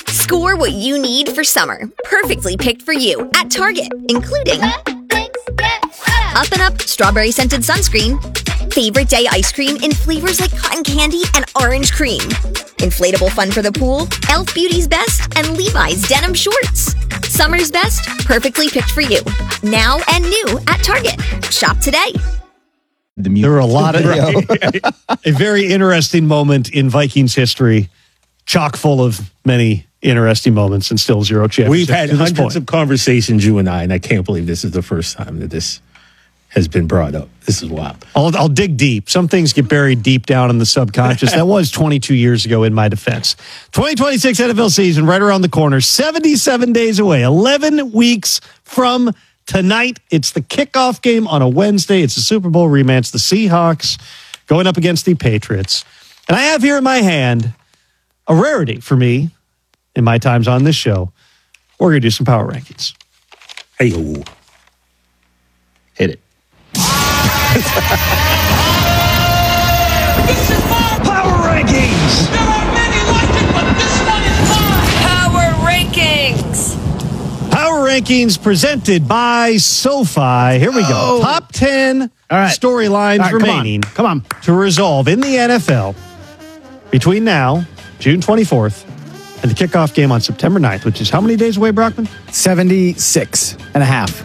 Score what you need for summer. Perfectly picked for you at Target, including Up and Up strawberry scented sunscreen, favorite day ice cream in flavors like cotton candy and orange cream, inflatable fun for the pool, Elf Beauty's Best, and Levi's denim shorts. Summer's best, perfectly picked for you. Now and new at Target. Shop today. There were a lot of a very interesting moment in Vikings history, chock full of many interesting moments, and still zero championship. We've had hundreds of conversations, you and I can't believe this is the first time that this has been brought up. This is wild. I'll dig deep. Some things get buried deep down in the subconscious. That was 22 years ago in my defense. 2026 NFL season right around the corner, 77 days away, 11 weeks from tonight. It's the kickoff game on a Wednesday. It's the Super Bowl rematch. The Seahawks going up against the Patriots. And I have here in my hand a rarity for me in my times on this show. We're going to do some power rankings. Hey, hit it. This is my Power rankings. There are many like it, but this one is mine. Power rankings. Power rankings presented by SoFi. Here we go. Top 10 storylines remaining Come on. to resolve in the NFL between now, June 24th, and the kickoff game on September 9th, which is how many days away, Brockman? 76 and a half.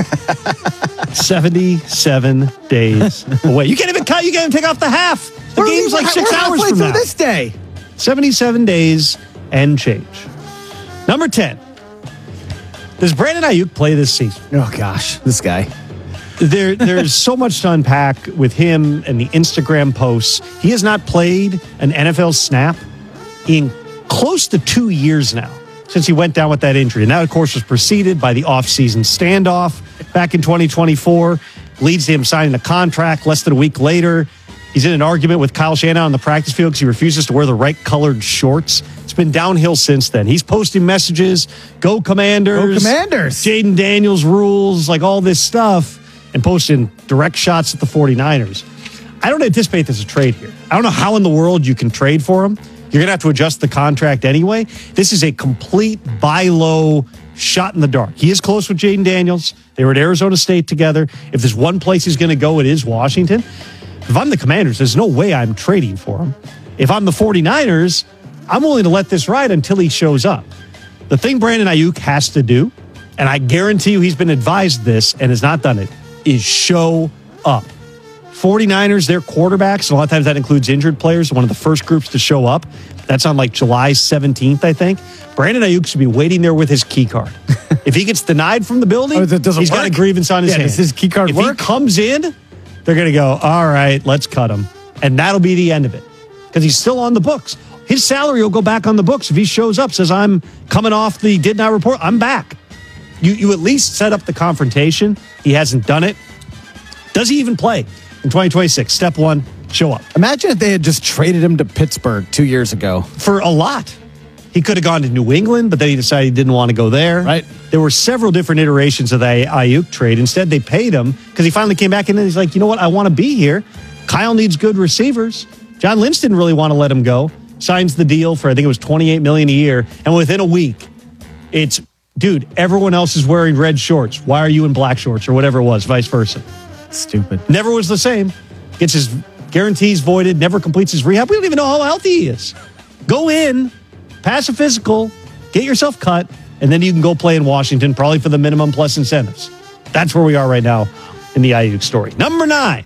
77 days away. You can't even cut. You can't even take off the half. The game's like 6 hours from now. This day. 77 days and change. Number 10. Does Brandon Ayuk play this season? Oh, gosh. This guy. There's so much to unpack with him and the Instagram posts. He has not played an NFL snap in close to 2 years now since he went down with that injury. And that, of course, was preceded by the offseason standoff back in 2024. Leads to him signing a contract less than a week later. He's in an argument with Kyle Shanahan on the practice field because he refuses to wear the right colored shorts. It's been downhill since then. He's posting messages, go Commanders. Go Commanders. Jaden Daniels rules, like all this stuff, and posting direct shots at the 49ers. I don't anticipate there's a trade here. I don't know how in the world you can trade for him. You're going to have to adjust the contract anyway. This is a complete buy low shot in the dark. He is close with Jaden Daniels. They were at Arizona State together. If there's one place he's going to go, it is Washington. If I'm the Commanders, there's no way I'm trading for him. If I'm the 49ers, I'm willing to let this ride until he shows up. The thing Brandon Ayuk has to do, and I guarantee you he's been advised this and has not done it, is show up. 49ers, their quarterbacks, and a lot of times that includes injured players, one of the first groups to show up. That's on like July 17th, I think. Brandon Ayuk should be waiting there with his key card. If he gets denied from the building, he's got a grievance on his hand. Does his key card work? If he comes in, they're going to go, all right, let's cut him. And that'll be the end of it because he's still on the books. His salary will go back on the books if he shows up, says, I'm coming off the did not report, I'm back. You at least set up the confrontation. He hasn't done it. Does he even play in 2026? Step one, show up. Imagine if they had just traded him to Pittsburgh 2 years ago. For a lot. He could have gone to New England, but then he decided he didn't want to go there. Right. There were several different iterations of the Ayuk trade. Instead, they paid him because he finally came back in and he's like, you know what? I want to be here. Kyle needs good receivers. John Lynch didn't really want to let him go. Signs the deal for, I think it was $28 million a year. And within a week, it's, dude, everyone else is wearing red shorts. Why are you in black shorts or whatever it was, vice versa. Stupid. Never was the same. Gets his guarantees voided, never completes his rehab. We don't even know how healthy he is. Go in, pass a physical, get yourself cut, and then you can go play in Washington, probably for the minimum plus incentives. That's where we are right now in the Ayuk story. Number 9.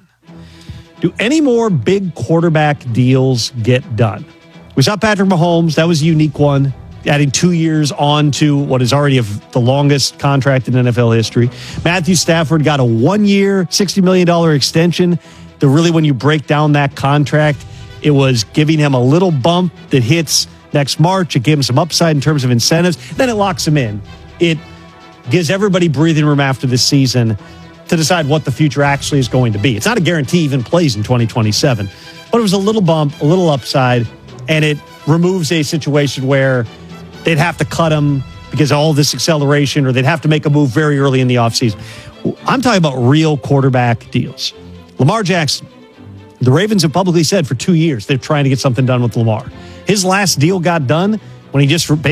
Do any more big quarterback deals get done? We saw Patrick Mahomes. That was a unique one, adding 2 years on to what is already the longest contract in NFL history. Matthew Stafford got a 1-year, $60 million extension. Really, when you break down that contract, it was giving him a little bump that hits next March. It gave him some upside in terms of incentives. Then it locks him in. It gives everybody breathing room after this season to decide what the future actually is going to be. It's not a guarantee he even plays in 2027, but it was a little bump, a little upside, and it removes a situation where they'd have to cut him because of all this acceleration, or they'd have to make a move very early in the offseason. I'm talking about real quarterback deals. Lamar Jackson, the Ravens have publicly said for 2 years they're trying to get something done with Lamar. His last deal got done when he just